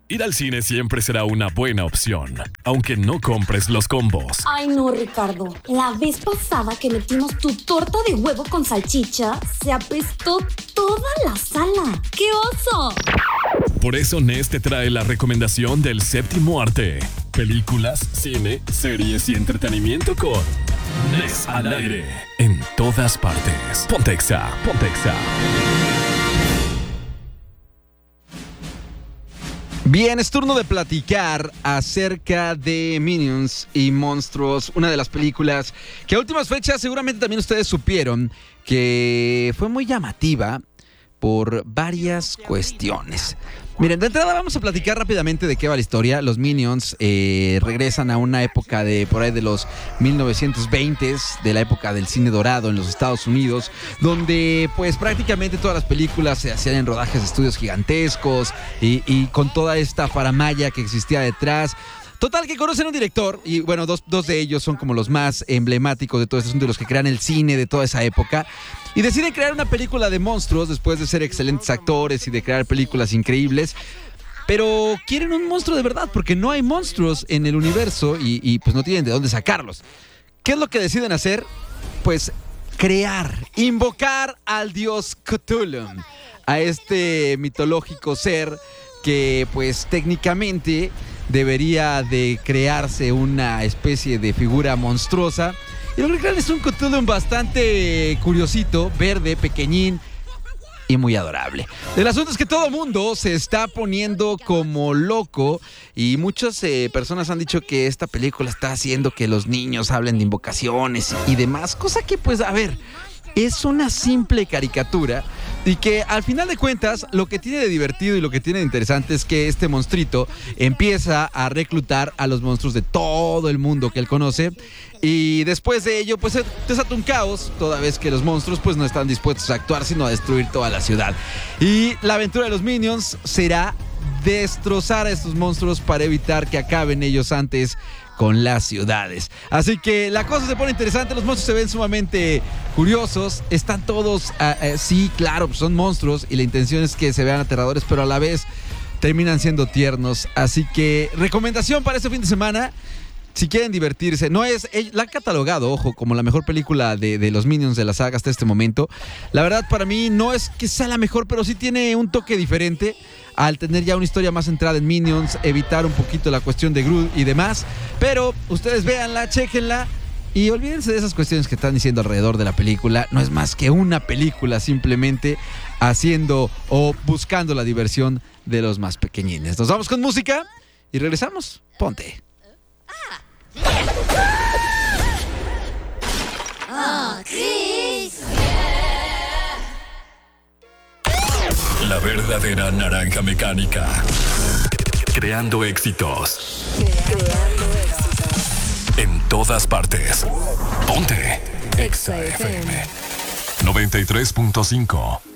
Ir al cine siempre será una buena opción, aunque no compres los combos. Ay no, Ricardo. La vez pasada que metimos tu torta de huevo con salchicha, se apestó toda la sala. ¡Qué oso! Por eso Nes te trae la recomendación del séptimo arte. Películas, cine, series y entretenimiento con Nes al aire. En todas partes. Ponte Exa, ponte Exa. Bien, es turno de platicar acerca de Minions y Monstruos, una de las películas que a últimas fechas seguramente también ustedes supieron que fue muy llamativa por varias cuestiones. Miren, de entrada vamos a platicar rápidamente de qué va la historia. Los Minions regresan a una época de por ahí de los 1920s, de la época del cine dorado en los Estados Unidos, donde pues prácticamente todas las películas se hacían en rodajes de estudios gigantescos y con toda esta faramalla que existía detrás. Total, que conocen a un director, y bueno, dos de ellos son como los más emblemáticos de todo este asunto, de los que crean el cine de toda esa época, y deciden crear una película de monstruos después de ser excelentes actores y de crear películas increíbles. Pero quieren un monstruo de verdad, porque no hay monstruos en el universo y pues no tienen de dónde sacarlos. ¿Qué es lo que deciden hacer? Pues invocar al dios Cthulhu, a este mitológico ser que pues técnicamente debería de crearse una especie de figura monstruosa. Y lo que crean es un Cthulhu bastante curiosito, verde, pequeñín y muy adorable. El asunto es que todo el mundo se está poniendo como loco y muchas personas han dicho que esta película está haciendo que los niños hablen de invocaciones y demás, cosa que pues a ver, es una simple caricatura y que al final de cuentas lo que tiene de divertido y lo que tiene de interesante es que este monstruito empieza a reclutar a los monstruos de todo el mundo que él conoce y después de ello pues se desata un caos, toda vez que los monstruos pues no están dispuestos a actuar sino a destruir toda la ciudad. Y la aventura de los Minions será destrozar a estos monstruos para evitar que acaben ellos antes con las ciudades. Así que la cosa se pone interesante, los monstruos se ven sumamente curiosos, están todos, sí, claro, son monstruos y la intención es que se vean aterradores, pero a la vez terminan siendo tiernos. Así que recomendación para este fin de semana, si quieren divertirse, no es, la han catalogado, ojo, como la mejor película de los Minions de la saga hasta este momento. La verdad, para mí no es que sea la mejor, pero sí tiene un toque diferente al tener ya una historia más centrada en Minions, evitar un poquito la cuestión de Groot y demás. Pero ustedes véanla, chéquenla y olvídense de esas cuestiones que están diciendo alrededor de la película. No es más que una película simplemente haciendo o buscando la diversión de los más pequeñines. Nos vamos con música y regresamos. Ponte. Chris. La verdadera naranja mecánica. Creando éxitos. En todas partes. Ponte Exa FM 93.5.